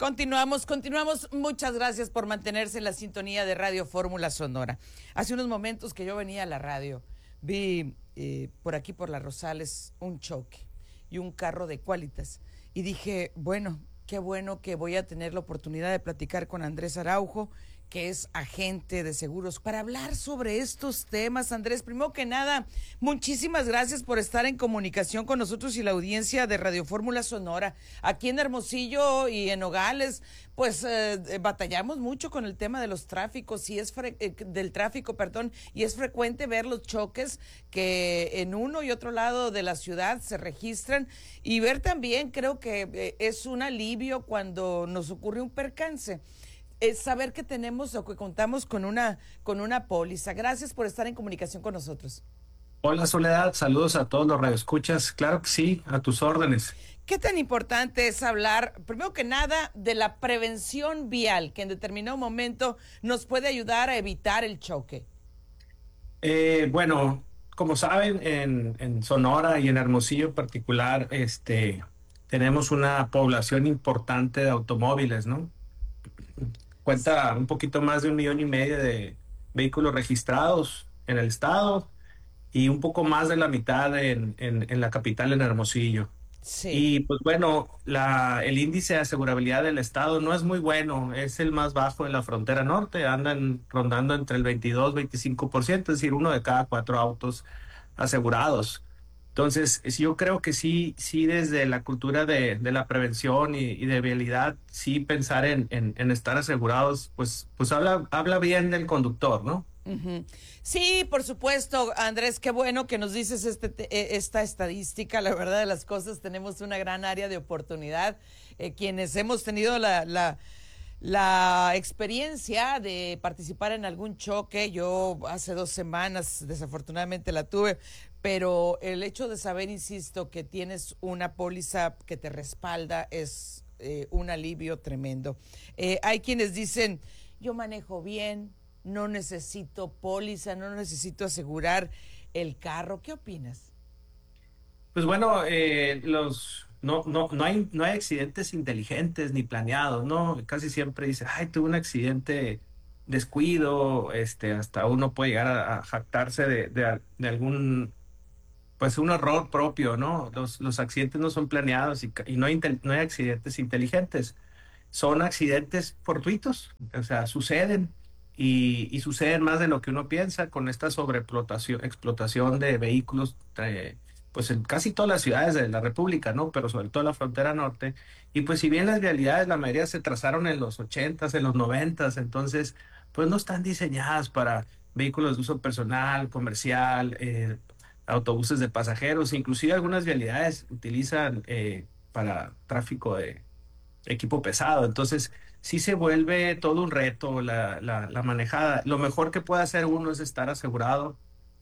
Continuamos. Muchas gracias por mantenerse en la sintonía de Radio Fórmula Sonora. Hace unos momentos que yo venía a la radio, vi por aquí por Las Rosales un choque y un carro de Quálitas. Y dije, bueno, qué bueno que voy a tener la oportunidad de platicar con Andrés Araujo, que es agente de seguros, para hablar sobre estos temas. Andrés, primero que nada, muchísimas gracias por estar en comunicación con nosotros y la audiencia de Radio Fórmula Sonora. Aquí en Hermosillo y en Nogales, pues batallamos mucho con el tema de los tráficos, y es del tráfico, y es frecuente ver los choques que en uno y otro lado de la ciudad se registran, y ver también, creo que es un alivio cuando nos ocurre un percance. Es saber que tenemos o que contamos con una póliza. Gracias por estar en comunicación con nosotros. Hola Soledad, saludos a todos los radioescuchas. Claro que sí, a tus órdenes. ¿Qué tan importante es hablar, primero que nada, de la prevención vial, que en determinado momento nos puede ayudar a evitar el choque? Bueno, como saben, en Sonora y en Hermosillo en particular, tenemos una población importante de automóviles, ¿no? Cuenta un poquito más de 1,5 millones de vehículos registrados en el estado y un poco más de la mitad en la capital, en Hermosillo. Sí. Y pues bueno, el índice de asegurabilidad del estado no es muy bueno, es el más bajo en la frontera norte, andan rondando entre el 22-25%, es decir, 1 de cada 4 autos asegurados. Entonces, yo creo que sí, desde la cultura de la prevención y de vialidad, sí pensar en estar asegurados, pues habla bien del conductor, ¿no? Uh-huh. Sí, por supuesto, Andrés, qué bueno que nos dices esta estadística. La verdad de las cosas, tenemos una gran área de oportunidad. Quienes hemos tenido la experiencia de participar en algún choque, yo hace 2 semanas desafortunadamente la tuve, pero el hecho de saber, insisto, que tienes una póliza que te respalda es un alivio tremendo. Hay quienes dicen, yo manejo bien, no necesito póliza, no necesito asegurar el carro. ¿Qué opinas? Pues bueno, no hay accidentes inteligentes ni planeados, ¿no? Casi siempre dice, ay, tuve un accidente, descuido, hasta uno puede llegar a jactarse de algún, pues un error propio, ¿no? Los accidentes no son planeados y no hay accidentes inteligentes. Son accidentes fortuitos, o sea, suceden y suceden más de lo que uno piensa con esta explotación de vehículos, pues en casi todas las ciudades de la República, ¿no? Pero sobre todo en la frontera norte. Y pues si bien las vialidades, la mayoría se trazaron en los 80s, en los 90s, entonces, pues no están diseñadas para vehículos de uso personal, comercial, autobuses de pasajeros, inclusive algunas vialidades utilizan para tráfico de equipo pesado. Entonces, sí se vuelve todo un reto la manejada. Lo mejor que puede hacer uno es estar asegurado.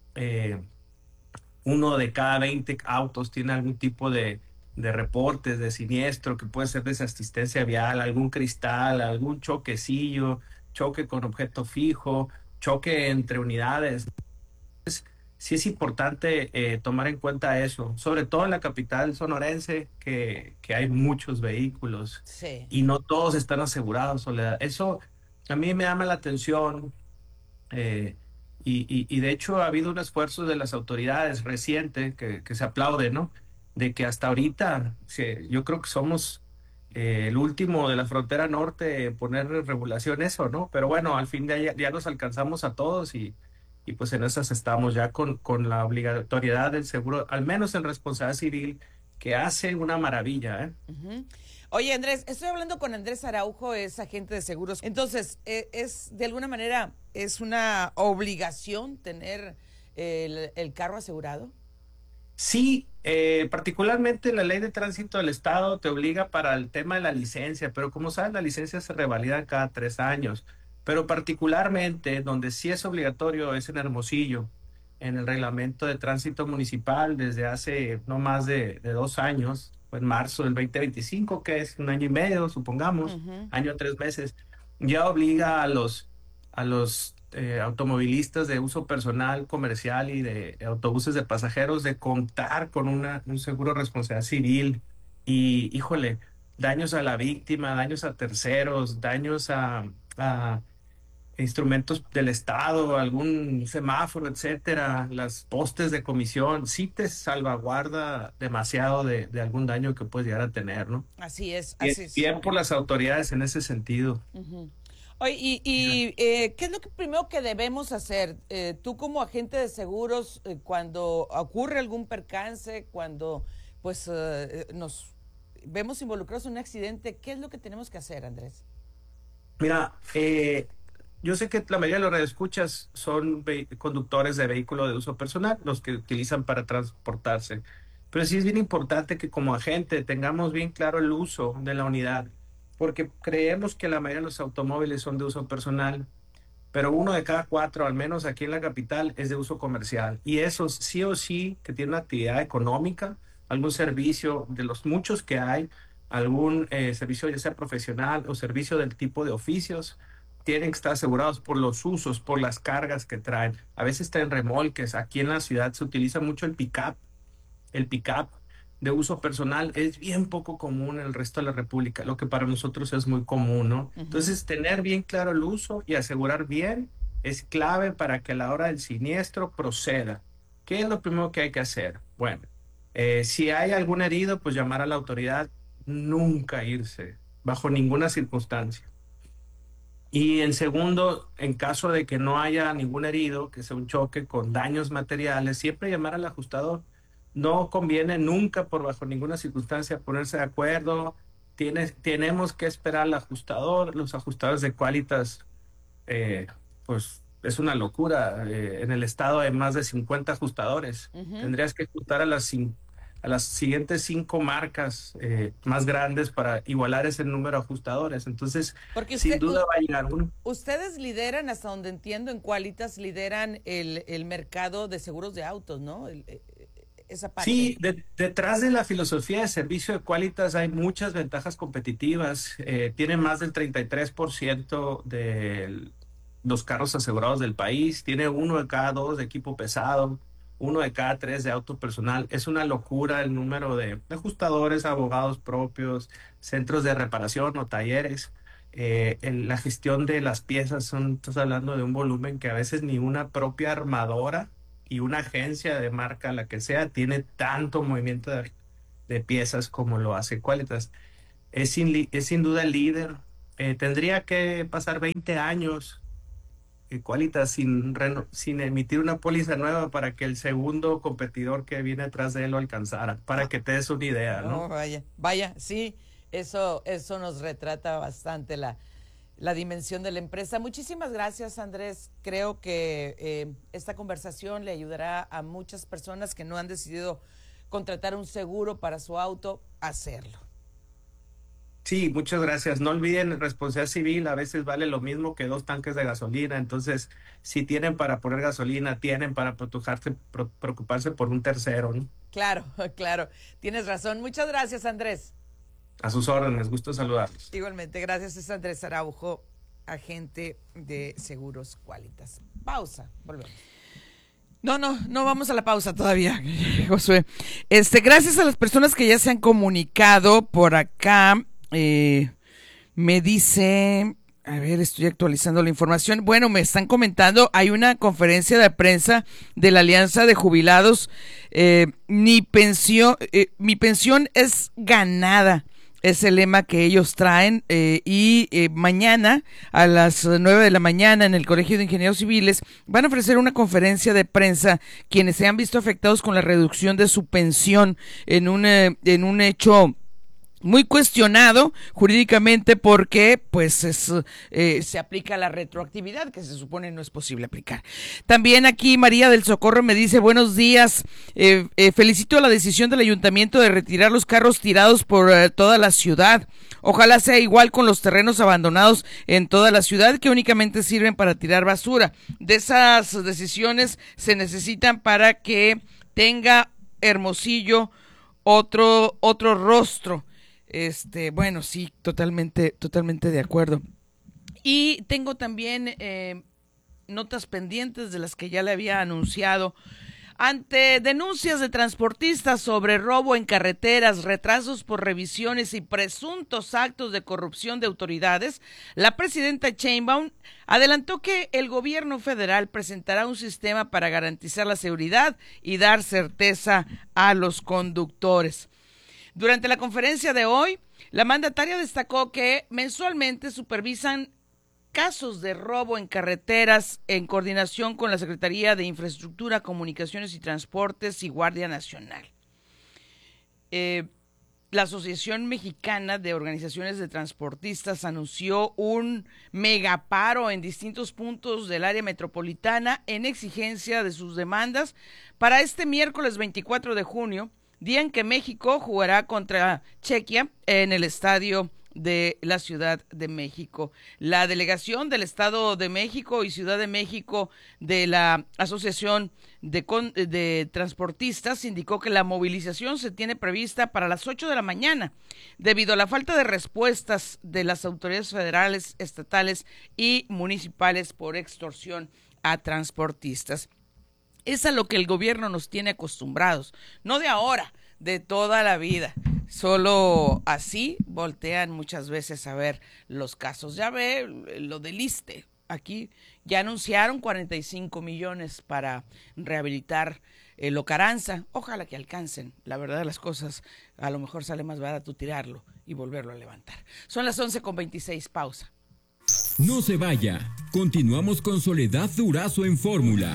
1 de cada 20 autos tiene algún tipo de reportes de siniestro, que puede ser desasistencia vial, algún cristal, algún choquecillo, choque con objeto fijo, choque entre unidades. Sí es importante tomar en cuenta eso, sobre todo en la capital sonorense, que hay muchos vehículos Sí. y no todos están asegurados, Soledad. Eso a mí me llama la atención, eh, y de hecho ha habido un esfuerzo de las autoridades reciente que se aplaude, ¿no? De que hasta ahorita yo creo que somos el último de la frontera norte en poner regulación eso, ¿no? Pero bueno, al fin ya nos alcanzamos a todos y pues en esas estamos ya con la obligatoriedad del seguro, al menos en responsabilidad civil, que hace una maravilla, ¿eh? Uh-huh. Oye, Andrés, estoy hablando con Andrés Araujo, es agente de seguros. Entonces, es de alguna manera, ¿es una obligación tener el carro asegurado? Sí, particularmente la ley de tránsito del estado te obliga para el tema de la licencia, pero como sabes, la licencia se revalida cada 3 años. Pero particularmente donde sí es obligatorio es en Hermosillo, en el reglamento de tránsito municipal desde hace no más de 2 años, fue en marzo del 2025, que es 1 año y medio, supongamos, Uh-huh. año 3 meses, ya obliga a los automovilistas de uso personal, comercial y de autobuses de pasajeros de contar con un seguro de responsabilidad civil. Y híjole, daños a la víctima, daños a terceros, daños a instrumentos del Estado, algún semáforo, etcétera, las postes de comisión, sí te salvaguarda demasiado de algún daño que puedes llegar a tener, ¿no? Así es, Bien, así es. bien por las autoridades en ese sentido. Ujú. Oye, ¿qué es lo que primero que debemos hacer? Tú como agente de seguros, cuando ocurre algún percance, cuando pues nos vemos involucrados en un accidente, ¿qué es lo que tenemos que hacer, Andrés? Mira, yo sé que la mayoría de los radioescuchas son conductores de vehículo de uso personal, los que utilizan para transportarse. Pero sí es bien importante que como agente tengamos bien claro el uso de la unidad, porque creemos que la mayoría de los automóviles son de uso personal, pero uno de cada cuatro, al menos aquí en la capital, es de uso comercial. Y esos sí o sí que tienen una actividad económica, algún servicio de los muchos que hay, algún servicio ya sea profesional o servicio del tipo de oficios, tienen que estar asegurados por los usos, por las cargas que traen. A veces traen remolques. Aquí en la ciudad se utiliza mucho el pick-up de uso personal es bien poco común en el resto de la República, lo que para nosotros es muy común, ¿no? Ujú. Entonces, tener bien claro el uso y asegurar bien es clave para que a la hora del siniestro proceda. ¿Qué es lo primero que hay que hacer? Bueno, si hay algún herido, pues llamar a la autoridad, nunca irse, bajo ninguna circunstancia. Y en segundo, en caso de que no haya ningún herido, que sea un choque con daños materiales, siempre llamar al ajustador. No conviene nunca, por bajo ninguna circunstancia, ponerse de acuerdo. Tenemos que esperar al ajustador. Los ajustadores de Qualitas, eh, pues es una locura. En el estado hay más de 50 ajustadores. Ujú. Tendrías que ajustar a las siguientes cinco marcas más grandes para igualar ese número de ajustadores. Entonces, Porque sin duda va a llegar uno. ustedes lideran, hasta donde entiendo, en Qualitas lideran el mercado de seguros de autos, ¿no? Esa parte. Sí, detrás de la filosofía de servicio de Qualitas hay muchas ventajas competitivas. Tiene más del 33% de los carros asegurados del país. Tiene uno de cada dos de equipo pesado, uno de cada tres de auto personal. Es una locura el número de ajustadores, abogados propios, centros de reparación o talleres. La gestión de las piezas estás hablando de un volumen que a veces ni una propia armadora y una agencia de marca, la que sea, tiene tanto movimiento de piezas como lo hace Qualitas. Es sin duda el líder. Tendría que pasar 20 años Qualitas sin emitir una póliza nueva para que el segundo competidor que viene atrás de él lo alcanzara, para que te des una idea, Oh, ¿no? vaya, vaya, sí, eso nos retrata bastante la dimensión de la empresa. Muchísimas gracias, Andrés. Creo que esta conversación le ayudará a muchas personas que no han decidido contratar un seguro para su auto a hacerlo. Sí, muchas gracias. No olviden, responsabilidad civil a veces vale lo mismo que dos tanques de gasolina. Entonces, si tienen para poner gasolina, tienen para preocuparse por un tercero, ¿no? Claro, claro, tienes razón. Muchas gracias, Andrés. A sus órdenes, gusto saludarlos. Igualmente, gracias, es Andrés Araujo, agente de Seguros Qualitas. Pausa, volvemos. No vamos a la pausa todavía, Josué. Gracias a las personas que ya se han comunicado por acá. Me dice, a ver, estoy actualizando la información. Bueno, me están comentando, hay una conferencia de prensa de la Alianza de Jubilados. Mi pensión es ganada. Es el lema que ellos traen mañana a las 9 de la mañana en el Colegio de Ingenieros Civiles van a ofrecer una conferencia de prensa quienes se han visto afectados con la reducción de su pensión en un hecho muy cuestionado jurídicamente porque pues se aplica la retroactividad que se supone no es posible aplicar. También aquí María del Socorro me dice buenos días, felicito la decisión del ayuntamiento de retirar los carros tirados por toda la ciudad. Ojalá sea igual con los terrenos abandonados en toda la ciudad que únicamente sirven para tirar basura. De esas decisiones se necesitan para que tenga Hermosillo otro rostro. Bueno, sí, totalmente de acuerdo. Y tengo también notas pendientes de las que ya le había anunciado Ante denuncias de transportistas sobre robo en carreteras, retrasos por revisiones y presuntos actos de corrupción de autoridades, la presidenta Sheinbaum adelantó que el gobierno federal presentará un sistema para garantizar la seguridad y dar certeza a los conductores. Durante la conferencia de hoy, la mandataria destacó que mensualmente supervisan casos de robo en carreteras en coordinación con la Secretaría de Infraestructura, Comunicaciones y Transportes y Guardia Nacional. La Asociación Mexicana de Organizaciones de Transportistas anunció un megaparo en distintos puntos del área metropolitana en exigencia de sus demandas para este miércoles 24 de junio, día en que México jugará contra Chequia en el estadio de la Ciudad de México. La delegación del Estado de México y Ciudad de México de la Asociación de Transportistas indicó que la movilización se tiene prevista para las 8 de la mañana, debido a la falta de respuestas de las autoridades federales, estatales y municipales por extorsión a transportistas. Es a lo que el gobierno nos tiene acostumbrados, no de ahora, de toda la vida. Solo así voltean muchas veces a ver los casos. Ya ve lo del ISSSTE. Aquí ya anunciaron 45 millones para rehabilitar el Ocaranza. Ojalá que alcancen. La verdad de las cosas, a lo mejor sale más barato tirarlo y volverlo a levantar. Son las 11:26, pausa. No se vaya. Continuamos con Soledad Durazo en Fórmula.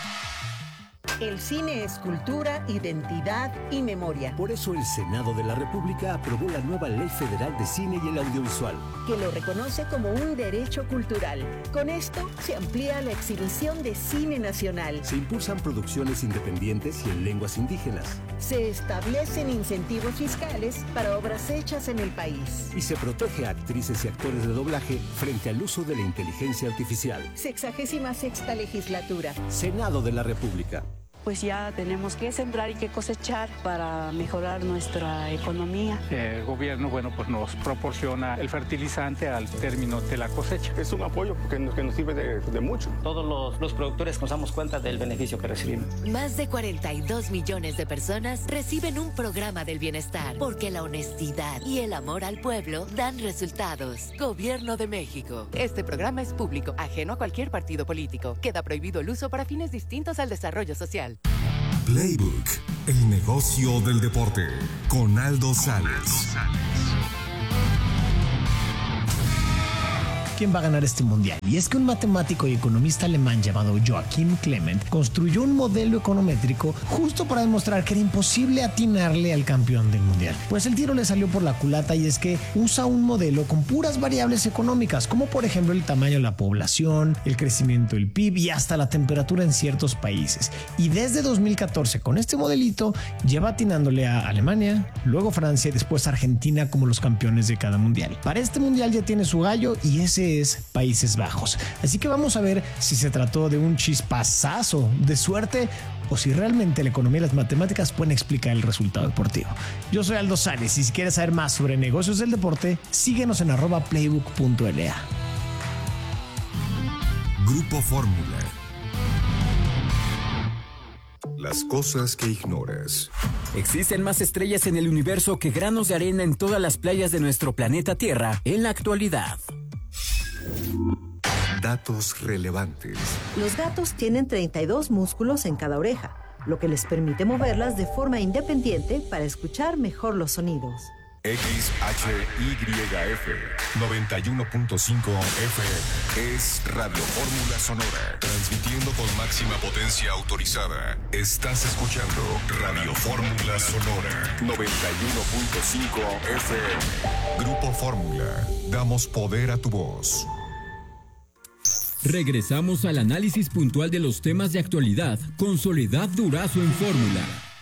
El cine es cultura, identidad y memoria. Por eso el Senado de la República aprobó la nueva Ley Federal de Cine y el Audiovisual, que lo reconoce como un derecho cultural. Con esto se amplía la exhibición de cine nacional. Se impulsan producciones independientes y en lenguas indígenas. Se establecen incentivos fiscales para obras hechas en el país. Y se protege a actrices y actores de doblaje frente al uso de la inteligencia artificial. 66ª legislatura. Senado de la República. Pues ya tenemos que sembrar y que cosechar para mejorar nuestra economía. El gobierno, pues nos proporciona el fertilizante al término de la cosecha. Es un apoyo que nos sirve de mucho. Todos los productores nos damos cuenta del beneficio que recibimos. Más de 42 millones de personas reciben un programa del bienestar, porque la honestidad y el amor al pueblo dan resultados. Gobierno de México. Este programa es público, ajeno a cualquier partido político. Queda prohibido el uso para fines distintos al desarrollo social. Playbook, el negocio del deporte, con Aldo Sales. ¿Quién va a ganar este mundial? Y es que un matemático y economista alemán llamado Joachim Clement construyó un modelo econométrico justo para demostrar que era imposible atinarle al campeón del mundial. Pues el tiro le salió por la culata, y es que usa un modelo con puras variables económicas, como por ejemplo el tamaño de la población, el crecimiento del PIB y hasta la temperatura en ciertos países. Y desde 2014 con este modelito lleva atinándole a Alemania, luego Francia y después Argentina como los campeones de cada mundial. Para este mundial ya tiene su gallo, y ese es Países Bajos. Así que vamos a ver si se trató de un chispazazo de suerte o si realmente la economía y las matemáticas pueden explicar el resultado deportivo. Yo soy Aldo Sales, y si quieres saber más sobre negocios del deporte, síguenos en @playbook.la. Grupo Fórmula. Las cosas que ignoras. Existen más estrellas en el universo que granos de arena en todas las playas de nuestro planeta Tierra en la actualidad. Datos relevantes. Los gatos tienen 32 músculos en cada oreja, lo que les permite moverlas de forma independiente para escuchar mejor los sonidos. XHYF 91.5 FM es Radio Fórmula Sonora, transmitiendo con máxima potencia autorizada. Estás escuchando Radio Fórmula Sonora 91.5 FM. Grupo Fórmula, damos poder a tu voz. Regresamos al análisis puntual de los temas de actualidad con Soledad Durazo en Fórmula.